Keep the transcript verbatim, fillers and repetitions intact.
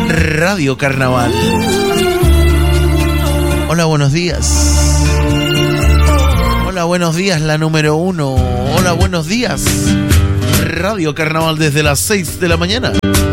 Radio Carnaval. Hola, buenos días. Hola, buenos días, la número uno. Hola, buenos días. Radio Carnaval desde las seis de la mañana.